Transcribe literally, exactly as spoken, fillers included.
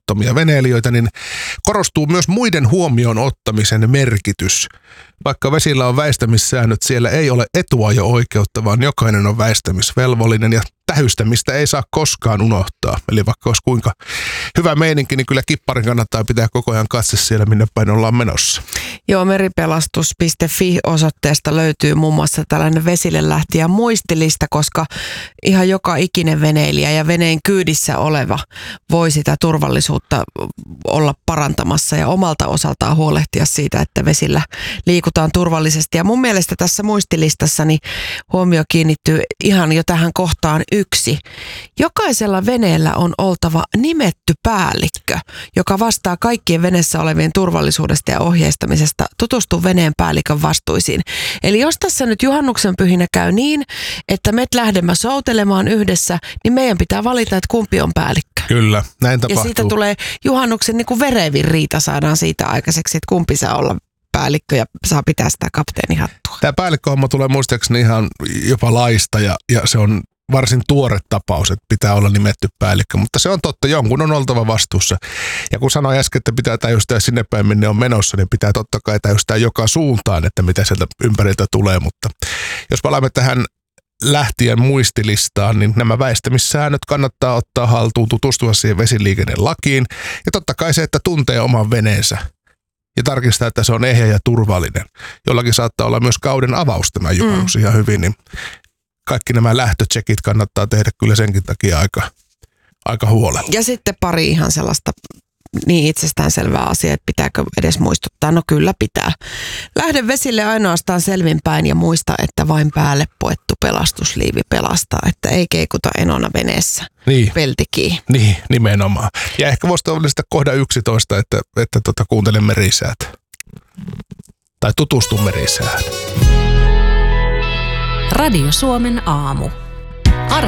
taitamattomia veneilijöitä, niin korostuu myös muiden huomioon ottamisen merkitys. Vaikka vesillä on väistämissäännöt, siellä ei ole etuajo-oikeutta, vaan jokainen on väistämisvelvollinen ja tähystämistä ei saa koskaan unohtaa. Eli vaikka olisi kuinka hyvä meininki, niin kyllä kipparin kannattaa pitää koko ajan katse siellä, minne päin ollaan menossa. Joo, meripelastus piste fi-osoitteesta löytyy muun muassa tällainen vesille lähtijä muistilista, koska ihan joka ikinen veneilijä ja veneen kyydissä oleva voi sitä turvallisuutta olla parantamassa ja omalta osaltaan huolehtia siitä, että vesillä liikutaan turvallisesti. Ja mun mielestä tässä muistilistassa niin huomio kiinnittyy ihan jo tähän kohtaan yksi. Jokaisella veneellä on oltava nimetty päällikkö, joka vastaa kaikkien veneessä olevien turvallisuudesta ja ohjeistamisesta. Tutustu veneen päällikön vastuisiin. Eli jos tässä nyt juhannuksen pyhinä käy niin, että me lähdemme soutelemaan yhdessä, niin meidän pitää valita, että kumpi on päällikkö. Kyllä, näin tapahtuu. Ja siitä tulee juhannuksen niin kuin verevin riita saadaan siitä aikaiseksi, että kumpi saa olla päällikkö ja saa pitää sitä kapteenihattua. Tämä päällikköhomma tulee muistaakseni ihan jopa laista ja, ja se on varsin tuore tapaus, että pitää olla nimetty päällikkö, mutta se on totta, jonkun on oltava vastuussa. Ja kun sanoin äsken, että pitää täystää sinne päin, minne on menossa, niin pitää totta kai täystää joka suuntaan, että mitä sieltä ympäriltä tulee. Mutta jos palaamme tähän lähtien muistilistaan, niin nämä väistämissäännöt kannattaa ottaa haltuun, tutustua siihen vesiliikennelakiin. Ja totta kai se, että tuntee oman veneensä ja tarkistaa, että se on ehjä ja turvallinen. Jollakin saattaa olla myös kauden avaus tämä juhannus mm. ihan hyvin, niin kaikki nämä lähtötsekit kannattaa tehdä kyllä senkin takia aika, aika huolella. Ja sitten pari ihan sellaista niin itsestäänselvää asiaa, että pitääkö edes muistuttaa. No kyllä pitää. Lähde vesille ainoastaan selvinpäin ja muista, että vain päälle puettu pelastusliivi pelastaa, että ei keikuta enona veneessä. Niin. Peltikii. Niin, nimenomaan. Ja ehkä voisi olla sitä kohda yksitoista, että, että tota, kuuntele merisäät. Tai tutustu merisäät. Radio Suomen aamu.